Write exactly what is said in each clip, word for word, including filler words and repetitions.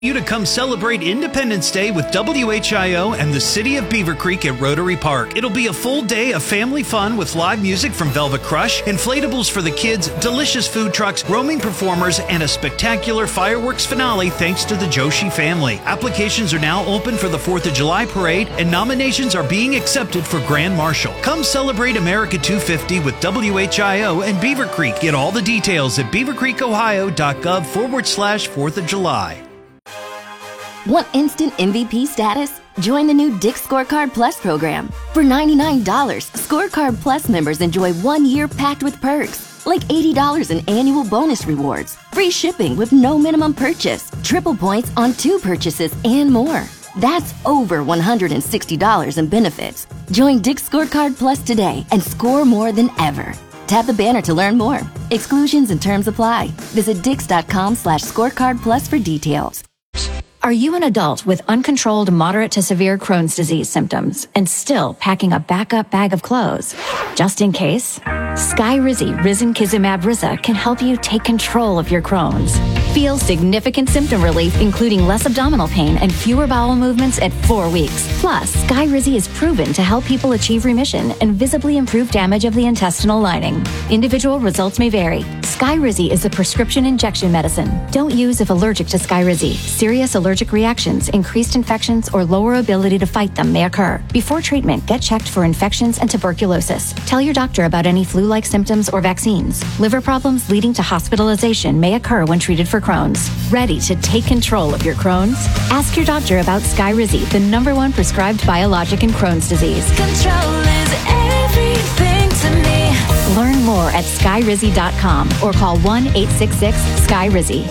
You to come celebrate Independence Day with W H I O and the City of Beaver Creek at Rotary Park. It'll be a full day of family fun with live music from Velvet Crush, inflatables for the kids, delicious food trucks, roaming performers, and a spectacular fireworks finale thanks to the Joshi family. Applications are now open for the fourth of July parade, and nominations are being accepted for Grand Marshal. Come celebrate America two fifty with W H I O and Beaver Creek. Get all the details at beavercreekohio.gov forward slash 4th of July. Want instant M V P status? Join the new Dick's Scorecard Plus program. For ninety-nine dollars, Scorecard Plus members enjoy one year packed with perks, like eighty dollars in annual bonus rewards, free shipping with no minimum purchase, triple points on two purchases, and more. That's over one hundred sixty dollars in benefits. Join Dick's Scorecard Plus today and score more than ever. Tap the banner to learn more. Exclusions and terms apply. Visit dix.com slash scorecard plus for details. Are you an adult with uncontrolled moderate to severe Crohn's disease symptoms and still packing a backup bag of clothes? Just in case, Skyrizi Risankizumab Riza can help you take control of your Crohn's. Feel significant symptom relief, including less abdominal pain and fewer bowel movements at four weeks. Plus, Skyrizi is proven to help people achieve remission and visibly improve damage of the intestinal lining. Individual results may vary. Skyrizi is a prescription injection medicine. Don't use if allergic to Skyrizi. Serious allergic reactions, increased infections, or lower ability to fight them may occur. Before treatment, get checked for infections and tuberculosis. Tell your doctor about any flu-like symptoms or vaccines. Liver problems leading to hospitalization may occur when treated for Crohn's. Ready to take control of your Crohn's? Ask your doctor about Skyrizi, the number one prescribed biologic in Crohn's disease. Control is everything to me. Learn more at skyrizi dot com or call one eight six six sky rizi.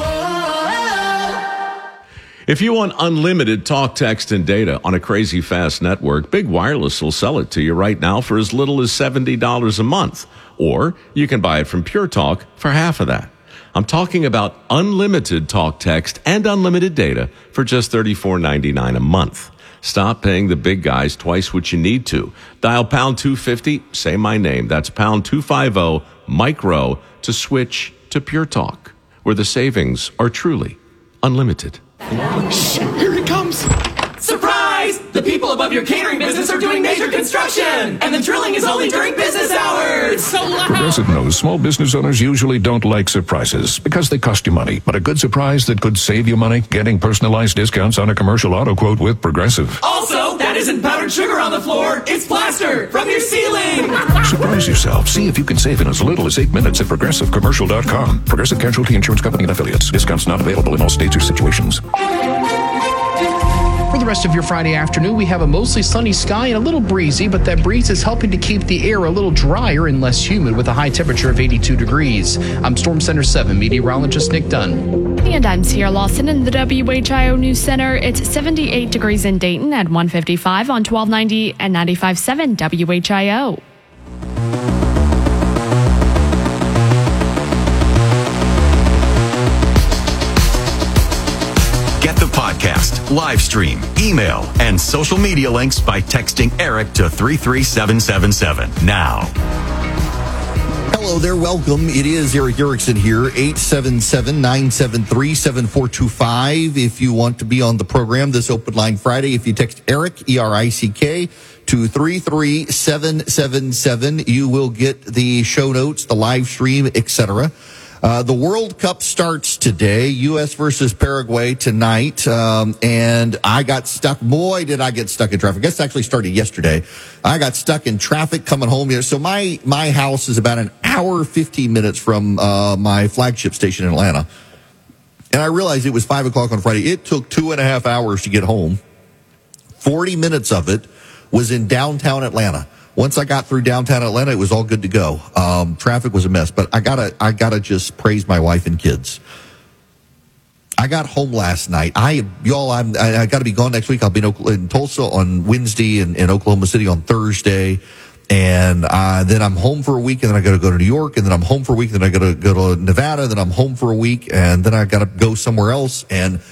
If you want unlimited talk, text, and data on a crazy fast network, Big Wireless will sell it to you right now for as little as seventy dollars a month. Or you can buy it from Pure Talk for half of that. I'm talking about unlimited talk, text, and unlimited data for just thirty-four ninety-nine a month. Stop paying the big guys twice what you need to. Dial pound two fifty, say my name. That's pound two fifty, micro, to switch to Pure Talk, where the savings are truly unlimited. Shh, here it comes. Surprise! The people above your catering business are doing major construction, and the drilling is only during business hours. So loud. Progressive knows small business owners usually don't like surprises because they cost you money. But a good surprise that could save you money, getting personalized discounts on a commercial auto quote with Progressive. Also, that isn't powdered sugar on the floor. It's plaster from your ceiling. Surprise yourself. See if you can save in as little as eight minutes at progressive commercial dot com. Progressive Casualty Insurance Company and Affiliates. Discounts not available in all states or situations. For the rest of your Friday afternoon, we have a mostly sunny sky and a little breezy, but that breeze is helping to keep the air a little drier and less humid with a high temperature of eighty-two degrees. I'm Storm Center seven meteorologist Nick Dunn. And I'm Sierra Lawson in the W H I O News Center. It's seventy-eight degrees in Dayton at one fifty-five on twelve ninety and ninety-five point seven W H I O. Get the podcast, live stream, email, and social media links by texting Eric to three three seven seven seven now. Hello there, welcome. It is Eric Erickson here, eight seven seven, nine seven three, seven four two five. If you want to be on the program this Open Line Friday, if you text Eric, E R I C K, to three three seven seven seven, you will get the show notes, the live stream, et cetera. Uh, the World Cup starts today, U S versus Paraguay tonight, um, and I got stuck. Boy, did I get stuck in traffic. I guess it actually started yesterday. I got stuck in traffic coming home here. So my, my house is about an hour, fifteen minutes from uh, my flagship station in Atlanta. And I realized it was five o'clock on Friday. It took two and a half hours to get home. forty minutes of it was in downtown Atlanta. Once I got through downtown Atlanta, it was all good to go. Um, traffic was a mess, but I gotta, I gotta just praise my wife and kids. I got home last night. I, y'all, I'm, I, I gotta be gone next week. I'll be in, in Tulsa on Wednesday and in Oklahoma City on Thursday. And, uh, then I'm home for a week and then I gotta go to New York and then I'm home for a week and then I gotta go to Nevada. Then I'm home for a week and then I gotta go somewhere else. And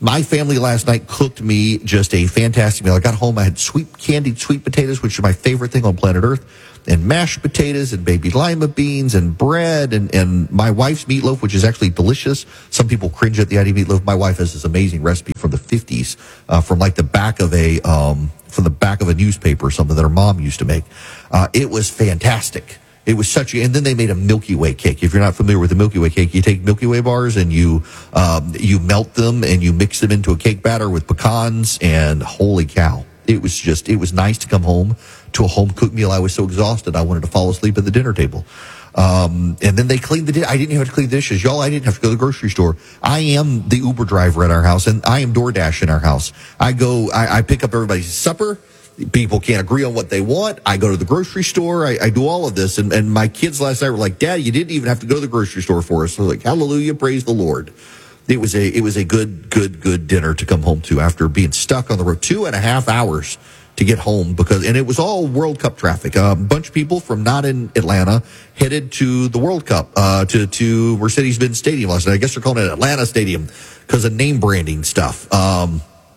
My family last night cooked me just a fantastic meal. I got home, I had sweet candied sweet potatoes, which are my favorite thing on planet Earth, and mashed potatoes and baby lima beans and bread and, and my wife's meatloaf, which is actually delicious. Some people cringe at the idea of meatloaf. My wife has this amazing recipe from the fifties, uh, from like the back of a, um, from the back of a newspaper or something that her mom used to make. Uh, it was fantastic. It was such a, and then they made a Milky Way cake. If you're not familiar with the Milky Way cake, you take Milky Way bars and you, um, you melt them and you mix them into a cake batter with pecans, and holy cow. It was just, it was nice to come home to a home cooked meal. I was so exhausted, I wanted to fall asleep at the dinner table. Um, and then they cleaned the dish. I didn't even have to clean the dishes. Y'all, I didn't have to go to the grocery store. I am the Uber driver at our house, and I am DoorDash in our house. I go, I, I pick up everybody's supper. People can't agree on what they want. I go to the grocery store. I, I do all of this. And, and my kids last night were like, Dad, you didn't even have to go to the grocery store for us. So I was like, hallelujah, praise the Lord. It was a, it was a good, good, good dinner to come home to after being stuck on the road two and a half hours to get home, because, and it was all World Cup traffic. A bunch of people from not in Atlanta headed to the World Cup, uh, to, to Mercedes-Benz Stadium last night. I guess they're calling it Atlanta Stadium because of name branding stuff. Um,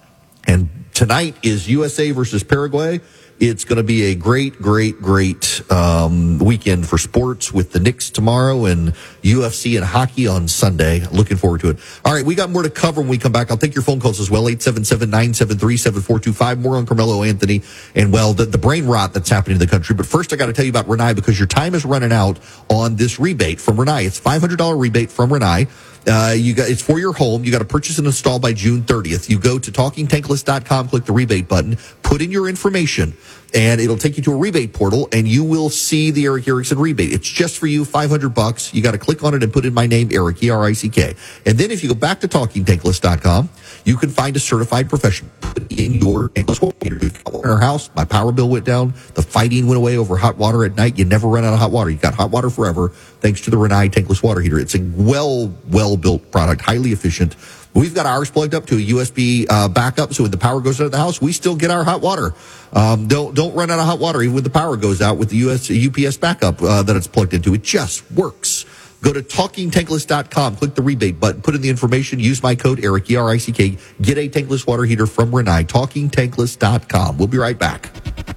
and tonight is U S A versus Paraguay. It's going to be a great, great, great um, weekend for sports with the Knicks tomorrow and U F C and hockey on Sunday. Looking forward to it. All right, we got more to cover when we come back. I'll take your phone calls as well, eight seven seven, nine seven three, seven four two five. More on Carmelo Anthony and, well, the, the brain rot that's happening in the country. But first, I got to tell you about Renai, because your time is running out on this rebate from Renai. It's a five hundred dollars rebate from Renai. Uh, you got, it's for your home. You got to purchase and install by June thirtieth. You go to talking tankless dot com, click the rebate button, put in your information, and it'll take you to a rebate portal, and you will see the Eric Erickson rebate. It's just for you, five hundred bucks. You got to click on it and put in my name, Eric, E R I C K. And then if you go back to talking tankless dot com, you can find a certified professional. Put in your tankless water heater. In our house, my power bill went down. The fighting went away over hot water at night. You never run out of hot water. You got hot water forever, thanks to the Renai tankless water heater. It's a well, well-built product, highly efficient. We've got ours plugged up to a U S B uh, backup, so when the power goes out of the house, we still get our hot water. Um, don't don't run out of hot water even when the power goes out with the U S U P S backup uh, that it's plugged into. It just works. Go to talking tankless dot com, click the rebate button, put in the information, use my code Eric, E R I C K, get a tankless water heater from Renai. talking tankless dot com. We'll be right back.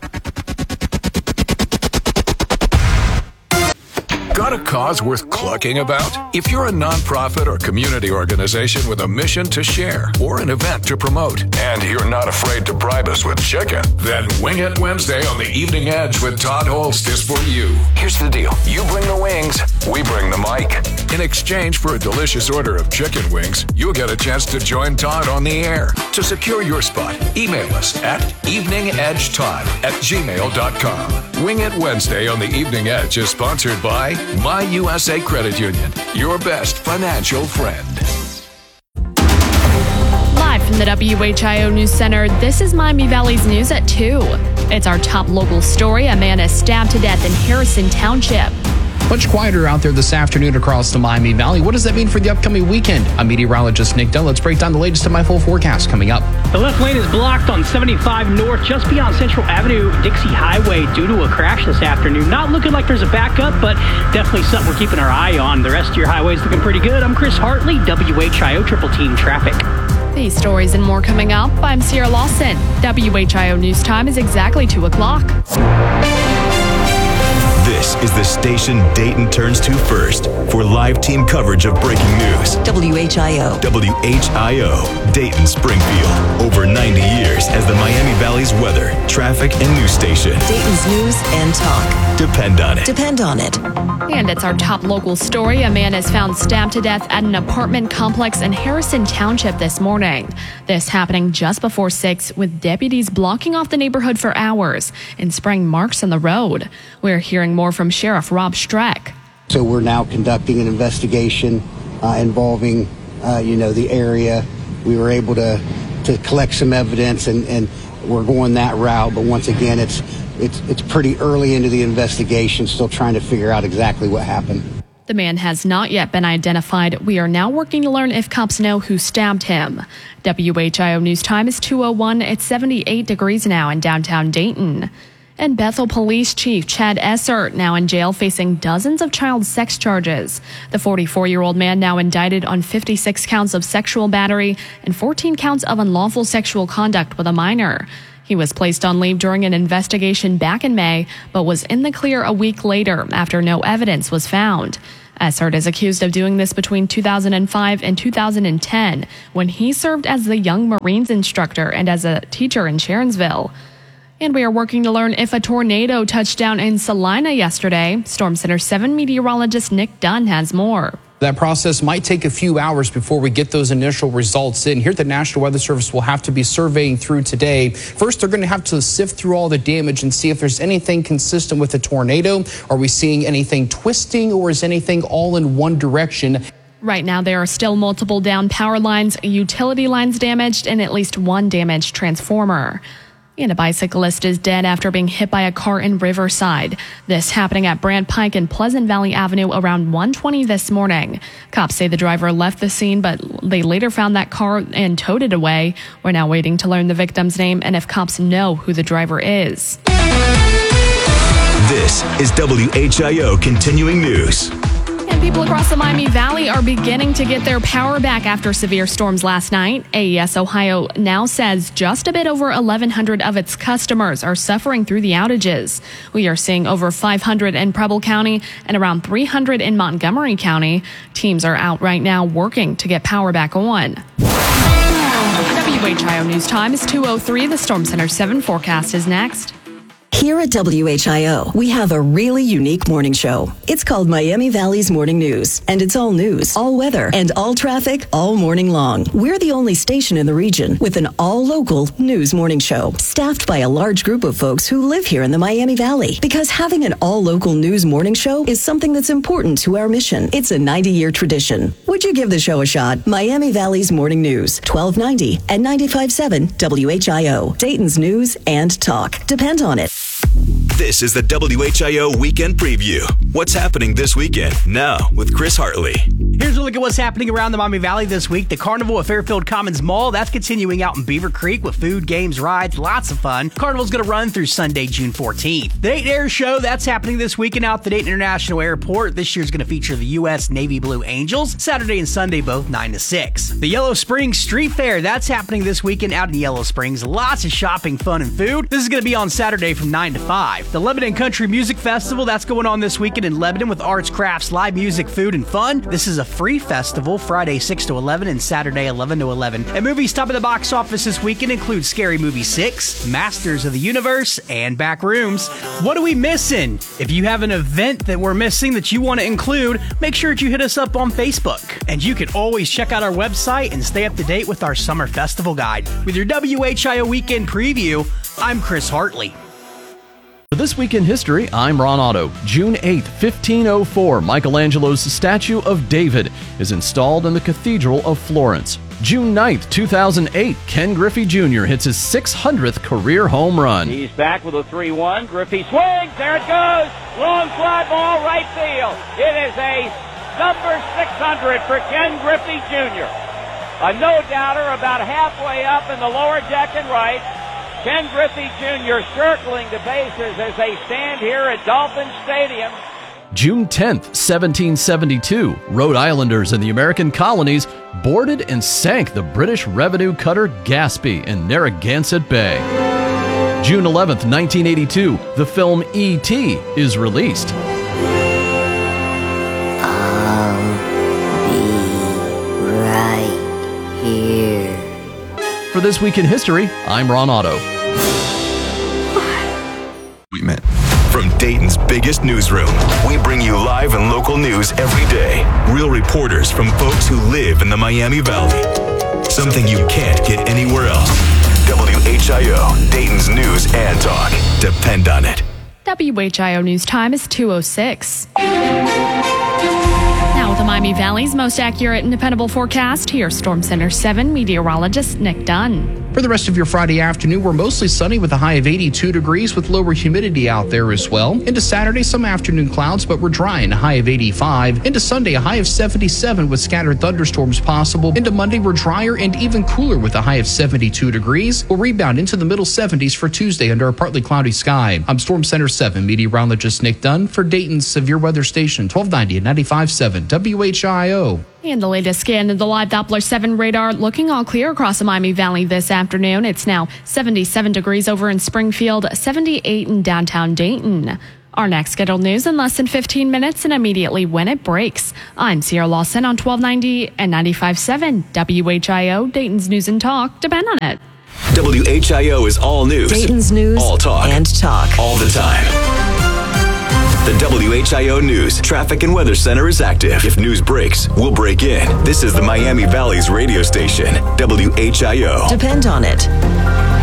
Got a cause worth clucking about? If you're a nonprofit or community organization with a mission to share or an event to promote, and you're not afraid to bribe us with chicken, then Wing It Wednesday on the Evening Edge with Todd Holst is for you. Here's the deal. You bring the wings, we bring the mic. In exchange for a delicious order of chicken wings, you'll get a chance to join Todd on the air. To secure your spot, email us at eveningedgetodd at gmail dot com. Wing It Wednesday on the Evening Edge is sponsored by My U S A Credit Union, your best financial friend. Live from the W H I O News Center, this is Miami Valley's News at two. It's our top local story. A man is stabbed to death in Harrison Township. Much quieter out there this afternoon across the Miami Valley. What does that mean for the upcoming weekend? I'm meteorologist Nick Dunn. Let's break down the latest in my full forecast coming up. The left lane is blocked on seventy-five North just beyond Central Avenue, Dixie Highway, due to a crash this afternoon. Not looking like there's a backup, but definitely something we're keeping our eye on. The rest of your highways looking pretty good. I'm Chris Hartley, W H I O Triple Team Traffic. These stories and more coming up. I'm Sierra Lawson. W H I O News Time is exactly two o'clock. This is the station Dayton turns to first for live team coverage of breaking news. W H I O. W H I O, Dayton Springfield. Over ninety years as the Miami Valley's weather, traffic, and news station. Dayton's news and talk. Depend on it. Depend on it. And it's our top local story. A man is found stabbed to death at an apartment complex in Harrison Township this morning. This happening just before six, with deputies blocking off the neighborhood for hours and spraying marks on the road. We're hearing more from Sheriff Rob Streck. So we're now conducting an investigation uh, involving, uh, you know, the area. We were able to, to collect some evidence, and, and we're going that route. But once again, it's it's it's pretty early into the investigation, still trying to figure out exactly what happened. The man has not yet been identified. We are now working to learn if cops know who stabbed him. W H I O News Time is two oh one. It's seventy-eight degrees now in downtown Dayton. And Bethel Police Chief Chad Essert now in jail facing dozens of child sex charges. The forty-four-year-old man now indicted on fifty-six counts of sexual battery and fourteen counts of unlawful sexual conduct with a minor. He was placed on leave during an investigation back in May, but was in the clear a week later after no evidence was found. Essert is accused of doing this between two thousand five and two thousand ten, when he served as the Young Marines instructor and as a teacher in Sharonsville. And we are working to learn if a tornado touched down in Salina yesterday. Storm Center seven meteorologist Nick Dunn has more. That process might take a few hours before we get those initial results in. Here at the National Weather Service, we'll have to be surveying through today. First, they're going to have to sift through all the damage and see if there's anything consistent with a tornado. Are we seeing anything twisting, or is anything all in one direction? Right now, there are still multiple down power lines, utility lines damaged, and at least one damaged transformer. And a bicyclist is dead after being hit by a car in Riverside. This happening at Brant Pike and Pleasant Valley Avenue around one twenty this morning. Cops say the driver left the scene, but they later found that car and towed it away. We're now waiting to learn the victim's name and if cops know who the driver is. This is W H I O Continuing News. And people across the Miami Valley are beginning to get their power back after severe storms last night. A E S Ohio now says just a bit over eleven hundred of its customers are suffering through the outages. We are seeing over five hundred in Preble County and around three hundred in Montgomery County. Teams are out right now working to get power back on. W H I O News Time is two oh three. The Storm Center seven forecast is next. Here at W H I O, we have a really unique morning show. It's called Miami Valley's Morning News, and it's all news, all weather, and all traffic all morning long. We're the only station in the region with an all-local news morning show, staffed by a large group of folks who live here in the Miami Valley. Because having an all-local news morning show is something that's important to our mission. It's a ninety-year tradition. Would you give the show a shot? Miami Valley's Morning News, twelve ninety and ninety-five point seven W H I O, Dayton's news and talk. Depend on it. This is the W H I O Weekend Preview. What's happening this weekend? Now with Chris Hartley. Here's a look at what's happening around the Miami Valley this week. The Carnival at Fairfield Commons Mall, that's continuing out in Beaver Creek with food, games, rides, lots of fun. Carnival's going to run through Sunday, June fourteenth. The Dayton Air Show, that's happening this weekend out at the Dayton International Airport. This year's going to feature the U S Navy Blue Angels, Saturday and Sunday both nine to six. The Yellow Springs Street Fair, that's happening this weekend out in Yellow Springs. Lots of shopping, fun, and food. This is going to be on Saturday from nine to five. The Lebanon Country Music Festival, that's going on this weekend in Lebanon with arts, crafts, live music, food, and fun. This is a free festival, Friday six to eleven and Saturday eleven to eleven. And movies top of the box office this weekend include Scary Movie six, Masters of the Universe, and Backrooms. What are we missing? If you have an event that we're missing that you want to include, make sure that you hit us up on Facebook. And you can always check out our website and stay up to date with our Summer Festival Guide. With your W H I O Weekend Preview, I'm Chris Hartley. For This Week in History, I'm Ron Otto. June eighth, fifteen oh four, Michelangelo's statue of David is installed in the Cathedral of Florence. June ninth, two thousand eight, Ken Griffey Junior hits his six hundredth career home run. He's back with a three one. Griffey swings. There it goes. Long fly ball, right field. It is a number six hundred for Ken Griffey Junior A no-doubter about halfway up in the lower deck and right. Ken Griffey Junior circling the bases as they stand here at Dolphin Stadium. June tenth, seventeen seventy-two, Rhode Islanders and the American colonies boarded and sank the British revenue cutter Gaspee in Narragansett Bay. June eleventh, nineteen eighty-two, the film E T is released. I'll be right here. For This Week in History, I'm Ron Otto. We met. From Dayton's biggest newsroom, we bring you live and local news every day. Real reporters from folks who live in the Miami Valley. Something you can't get anywhere else. W H I O, Dayton's news and talk. Depend on it. W H I O News Time is two oh six. Now with the Miami Valley's most accurate and dependable forecast, here's Storm Center seven meteorologist Nick Dunn. For the rest of your Friday afternoon, we're mostly sunny with a high of eighty-two degrees with lower humidity out there as well. Into Saturday, some afternoon clouds, but we're dry and a high of eighty-five. Into Sunday, a high of seventy-seven with scattered thunderstorms possible. Into Monday, we're drier and even cooler with a high of seventy-two degrees. We'll rebound into the middle seventies for Tuesday under a partly cloudy sky. I'm Storm Center seven meteorologist Nick Dunn for Dayton's Severe Weather Station, twelve ninety and ninety-five point seven W H I O. And the latest scan of the live Doppler seven radar looking all clear across the Miami Valley this afternoon. It's now seventy-seven degrees over in Springfield, seventy-eight in downtown Dayton. Our next scheduled news in less than fifteen minutes and immediately when it breaks. I'm Sierra Lawson on twelve ninety and ninety-five point seven W H I O, Dayton's News and Talk. Depend on it. W H I O is all news. Dayton's news all talk. and talk. All the time. The W H I O News Traffic and Weather Center is active. If news breaks, we'll break in. This is the Miami Valley's radio station, W H I O. Depend on it.